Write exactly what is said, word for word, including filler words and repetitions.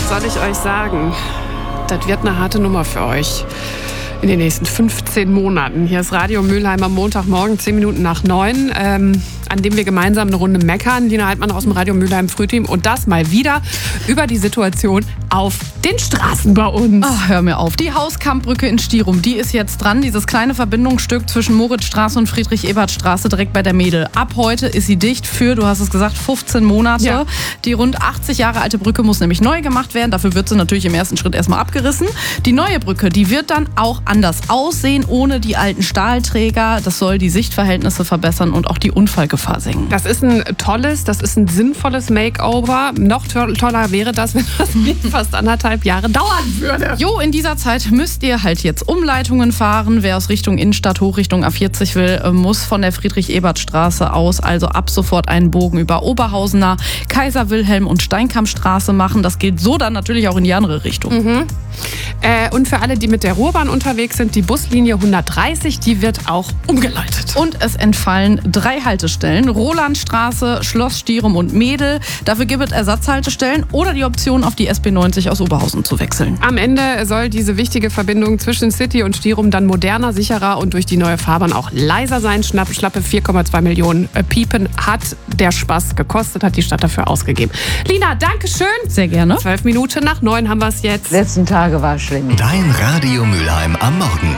soll ich euch sagen? Das wird eine harte Nummer für euch in den nächsten fünfzehn Monaten. Hier ist Radio Mülheim am Montagmorgen, zehn Minuten nach neun, ähm, an dem wir gemeinsam eine Runde meckern. Lina Heidmann aus dem Radio Mülheim Frühteam und das mal wieder über die Situation auf den Straßen bei uns. Ach, hör mir auf. Die Hauskampbrücke in Stirum, die ist jetzt dran. Dieses kleine Verbindungsstück zwischen Moritzstraße und Friedrich-Ebert-Straße direkt bei der Mädel. Ab heute ist sie dicht für, du hast es gesagt, fünfzehn Monate. Ja. Die rund achtzig Jahre alte Brücke muss nämlich neu gemacht werden. Dafür wird sie natürlich im ersten Schritt erstmal abgerissen. Die neue Brücke, die wird dann auch anders aussehen, ohne die alten Stahlträger. Das soll die Sichtverhältnisse verbessern und auch die Unfallgefahr senken. Das ist ein tolles, das ist ein sinnvolles Makeover. Noch to- toller wäre das, wenn das nicht fast anderthalb Jahre dauern würde. Jo, in dieser Zeit müsst ihr halt jetzt Umleitungen fahren. Wer aus Richtung Innenstadt hoch Richtung A vierzig will, muss von der Friedrich-Ebert-Straße aus also ab sofort einen Bogen über Oberhausener, Kaiser-Wilhelm- und Steinkammstraße machen. Das gilt so dann natürlich auch in die andere Richtung. Mhm. Äh, und für alle, die mit der Ruhrbahn unterwegs sind, die Buslinie hundertdreißig, die wird auch umgeleitet. Und es entfallen drei Haltestellen. Rolandstraße, Schloss Stirum und Mädel. Dafür gibt es Ersatzhaltestellen oder die Option, auf die S B neunzig aus Oberhausen zu wechseln. Am Ende soll diese wichtige Verbindung zwischen City und Stirum dann moderner, sicherer und durch die neue Fahrbahn auch leiser sein. Schnapp, schlappe vier Komma zwei Millionen Piepen hat der Spaß gekostet, hat die Stadt dafür ausgegeben. Lina, danke schön. Sehr gerne. Zwölf Minuten nach neun haben wir es jetzt. Letzten Tage war schlimm. Dein Radio Mülheim am Morgen.